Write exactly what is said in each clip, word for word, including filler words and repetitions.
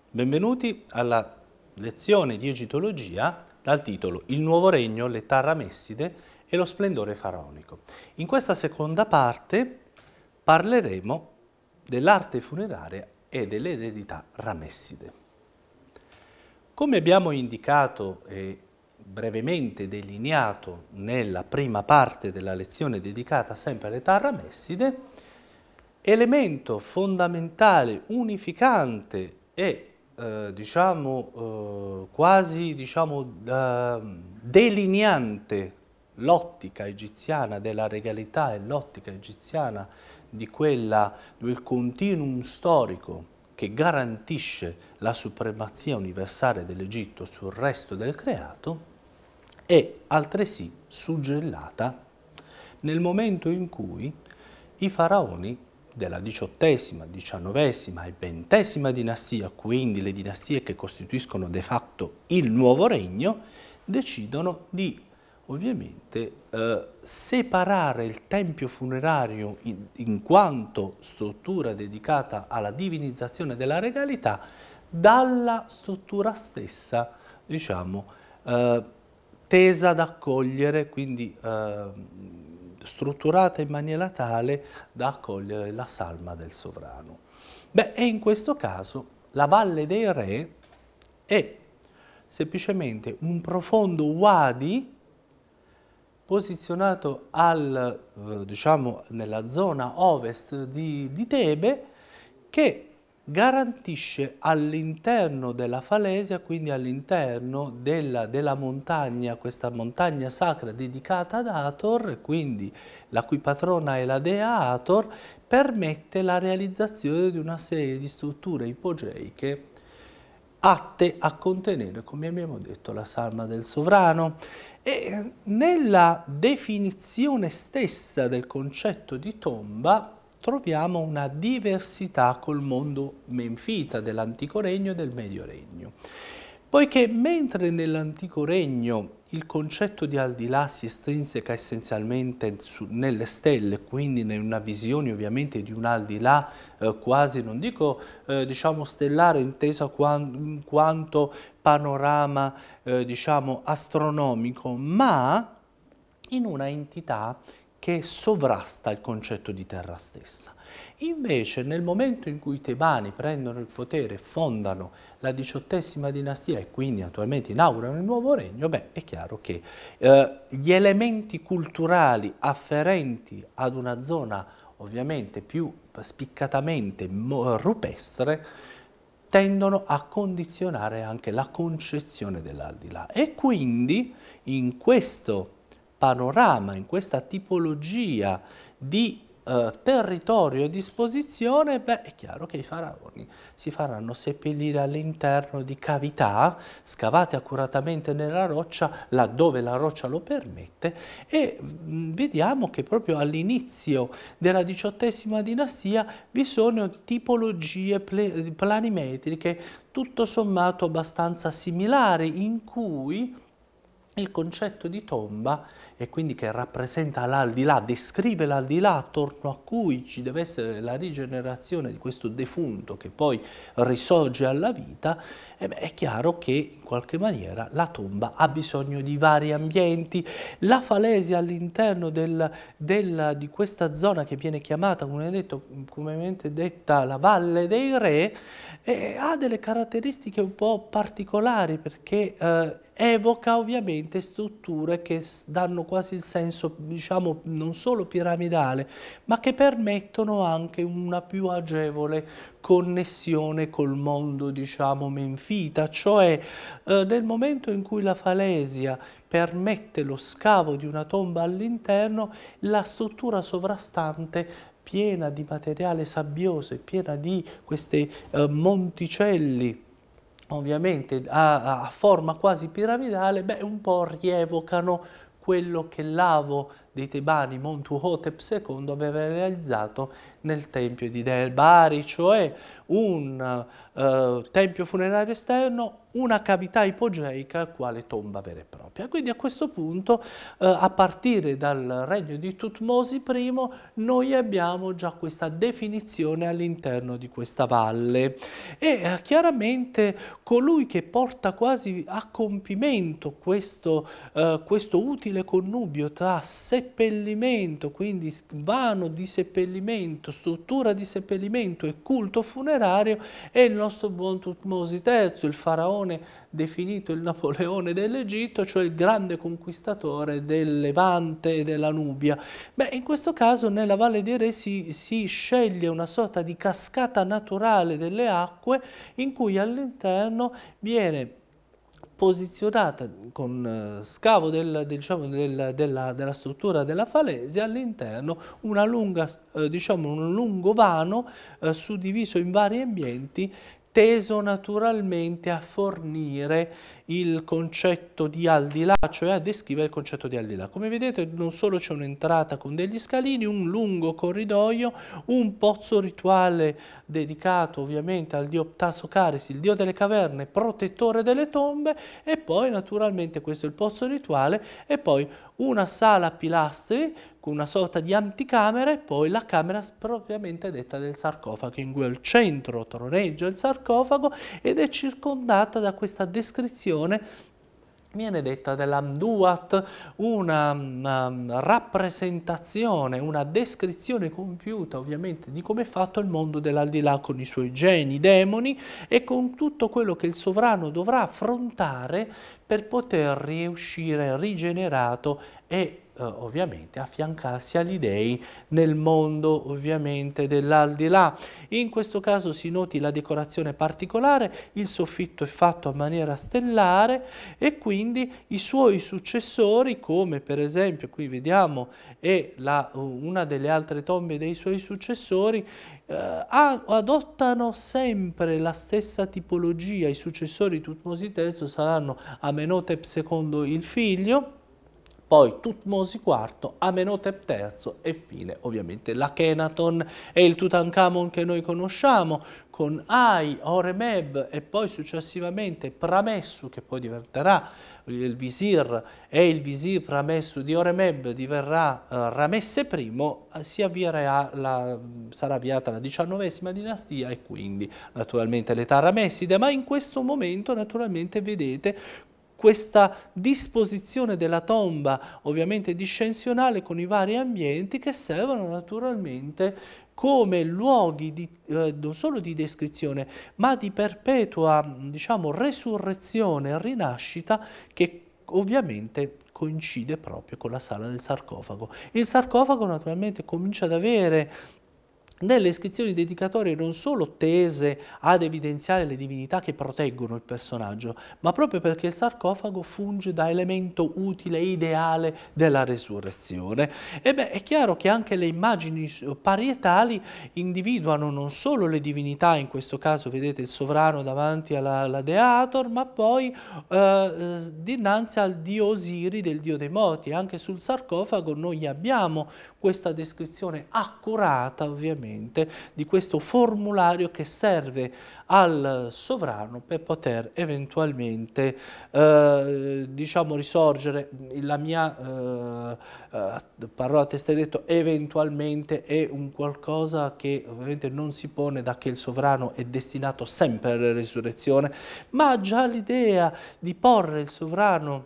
Benvenuti alla lezione di egittologia dal titolo Il nuovo regno, l'età ramesside e lo splendore faraonico. In questa seconda parte parleremo dell'arte funeraria e dell'eredità ramesside. Come abbiamo indicato e brevemente delineato nella prima parte della lezione dedicata sempre all'età ramesside, elemento fondamentale, unificante e eh, diciamo eh, quasi diciamo, eh, delineante l'ottica egiziana della regalità e l'ottica egiziana di quella del continuum storico che garantisce la supremazia universale dell'Egitto sul resto del creato, è altresì suggellata nel momento in cui i faraoni della diciottesima, diciannovesima e ventesima dinastia, quindi le dinastie che costituiscono de facto il nuovo regno, decidono di ovviamente eh, separare il tempio funerario in, in quanto struttura dedicata alla divinizzazione della regalità dalla struttura stessa, diciamo, eh, tesa ad accogliere, quindi eh, strutturata in maniera tale da accogliere la salma del sovrano. Beh, e in questo caso la Valle dei Re è semplicemente un profondo wadi posizionato al, eh, diciamo, nella zona ovest di, di Tebe, che garantisce all'interno della falesia, quindi all'interno della, della montagna, questa montagna sacra dedicata ad Hathor, quindi la cui patrona è la dea Hathor, permette la realizzazione di una serie di strutture ipogeiche atte a contenere, come abbiamo detto, la salma del sovrano. E nella definizione stessa del concetto di tomba troviamo una diversità col mondo menfita dell'antico regno e del medio regno. Poiché mentre nell'antico regno il concetto di aldilà si estrinseca essenzialmente su, nelle stelle, quindi in una visione ovviamente di un aldilà eh, quasi, non dico eh, diciamo stellare intesa in quanto panorama eh, diciamo astronomico, ma in una entità che sovrasta il concetto di terra stessa. Invece nel momento in cui i Tebani prendono il potere e fondano la diciottesima dinastia e quindi attualmente inaugurano il nuovo regno, beh, è chiaro che eh, gli elementi culturali afferenti ad una zona ovviamente più spiccatamente rupestre tendono a condizionare anche la concezione dell'aldilà. E quindi in questo panorama, in questa tipologia di eh, territorio a disposizione, beh, è chiaro che i faraoni si faranno seppellire all'interno di cavità scavate accuratamente nella roccia, laddove la roccia lo permette, e mh, vediamo che proprio all'inizio della diciottesima dinastia vi sono tipologie planimetriche tutto sommato abbastanza similari, in cui il concetto di tomba, e quindi che rappresenta l'aldilà, descrive l'aldilà attorno a cui ci deve essere la rigenerazione di questo defunto che poi risorge alla vita, e beh, è chiaro che in qualche maniera la tomba ha bisogno di vari ambienti. La falesia all'interno del, del, di questa zona che viene chiamata, come detto, comunemente detta, la Valle dei Re, eh, ha delle caratteristiche un po' particolari perché eh, evoca ovviamente strutture che danno quasi il senso, diciamo, non solo piramidale, ma che permettono anche una più agevole connessione col mondo, diciamo, menfita, cioè eh, nel momento in cui la falesia permette lo scavo di una tomba all'interno, la struttura sovrastante piena di materiale sabbioso e piena di questi eh, monticelli ovviamente a, a forma quasi piramidale, beh, un po' rievocano quello che l'avo dei Tebani Montuhotep secondo aveva realizzato nel Tempio di Del Bari, cioè un uh, tempio funerario esterno, una cavità ipogeica quale tomba vera e propria. Quindi a questo punto, uh, a partire dal regno di Tutmosi I, noi abbiamo già questa definizione all'interno di questa valle e uh, chiaramente colui che porta quasi a compimento questo, uh, questo utile connubio tra seppellimento, quindi vano di seppellimento, struttura di seppellimento e culto funerario, è il nostro buon Tutmosi terzo, il faraone definito il Napoleone dell'Egitto, cioè il grande conquistatore del Levante e della Nubia. Beh, in questo caso nella Valle dei Re si, si sceglie una sorta di cascata naturale delle acque in cui all'interno viene posizionata con uh, scavo del, diciamo, del, della, della struttura della falesia all'interno una lunga, uh, diciamo, un lungo vano uh, suddiviso in vari ambienti, teso naturalmente a fornire il concetto di al di là, cioè a descrivere il concetto di al di là. Come vedete non solo c'è un'entrata con degli scalini, un lungo corridoio, un pozzo rituale dedicato ovviamente al dio Ptasocaris, il dio delle caverne, protettore delle tombe, e poi naturalmente questo è il pozzo rituale, e poi una sala a pilastri con una sorta di anticamera e poi la camera propriamente detta del sarcofago, in cui al centro troneggia il sarcofago ed è circondata da questa descrizione, viene detta dell'Amduat, una, una rappresentazione, una descrizione compiuta ovviamente di come è fatto il mondo dell'aldilà con i suoi geni, i demoni e con tutto quello che il sovrano dovrà affrontare per poter riuscire rigenerato e Uh, ovviamente affiancarsi agli dei nel mondo ovviamente dell'aldilà. In questo caso si noti la decorazione particolare, il soffitto è fatto a maniera stellare e quindi i suoi successori, come per esempio qui vediamo è la, una delle altre tombe dei suoi successori, Uh, adottano sempre la stessa tipologia. I successori di Tutmosi terzo saranno Amenhotep secondo il figlio, poi Tutmosi quarto, Amenhotep terzo e fine ovviamente l'Akhenaton e il Tutankhamon che noi conosciamo, con Ai, Horemheb e poi successivamente Pramessu, che poi diventerà il visir, e il visir Pramessu di Horemheb diverrà uh, Ramesse primo, si avvierà la, sarà avviata la diciannovesima dinastia e quindi naturalmente l'età ramesside, ma in questo momento naturalmente vedete questa disposizione della tomba ovviamente discensionale con i vari ambienti che servono naturalmente come luoghi di, eh, non solo di descrizione ma di perpetua, diciamo, resurrezione e rinascita che ovviamente coincide proprio con la sala del sarcofago. Il sarcofago naturalmente comincia ad avere nelle iscrizioni dedicatorie non solo tese ad evidenziare le divinità che proteggono il personaggio, ma proprio perché il sarcofago funge da elemento utile e ideale della resurrezione. E beh, è chiaro che anche le immagini parietali individuano non solo le divinità, in questo caso vedete il sovrano davanti alla, alla Dea Hathor, ma poi eh, dinanzi al dio Osiri del dio dei morti. Anche sul sarcofago noi abbiamo questa descrizione accurata ovviamente di questo formulario che serve al sovrano per poter eventualmente eh, diciamo risorgere. La mia eh, eh, parola a testa detto eventualmente è un qualcosa che ovviamente non si pone da che il sovrano è destinato sempre alla resurrezione, ma già l'idea di porre il sovrano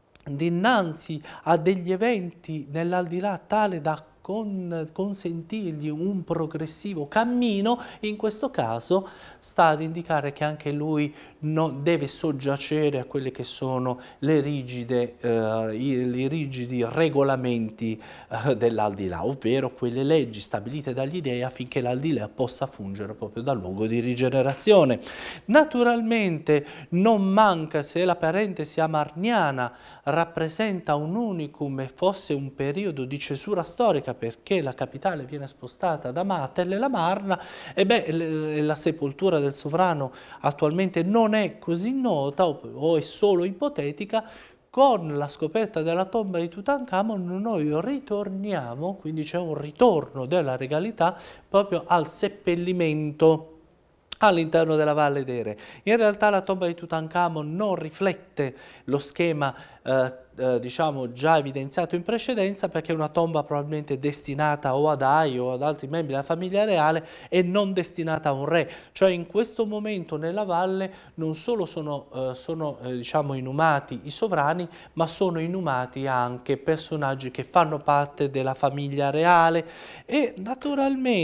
dinanzi a degli eventi nell'aldilà tale da Con, consentirgli un progressivo cammino, in questo caso sta ad indicare che anche lui non deve soggiacere a quelle che sono le rigide, eh, i, i rigidi regolamenti eh, dell'aldilà, ovvero quelle leggi stabilite dagli dei affinché l'aldilà possa fungere proprio da luogo di rigenerazione. Naturalmente non manca, se la parentesi amarniana rappresenta un unicum e fosse un periodo di cesura storica perché la capitale viene spostata da Matel e la Marna, e beh, la sepoltura del sovrano attualmente non è così nota o è solo ipotetica. con la scoperta della tomba di Tutankhamon noi ritorniamo, quindi c'è un ritorno della regalità proprio al seppellimento all'interno della Valle dei Re. In realtà la tomba di Tutankhamon non riflette lo schema eh, eh, diciamo già evidenziato in precedenza, perché è una tomba probabilmente destinata o ad Ai o ad altri membri della famiglia reale e non destinata a un re. Cioè in questo momento nella valle non solo sono, eh, sono eh, diciamo inumati i sovrani, ma sono inumati anche personaggi che fanno parte della famiglia reale e naturalmente